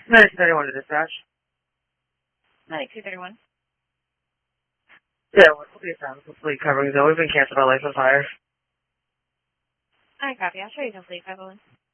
Medic 31 to dispatch. Medic 231. Yeah, we'll be assigned to fleet covering, though. We've been canceled our license hire. I copy. I'll show you some fleet coverage.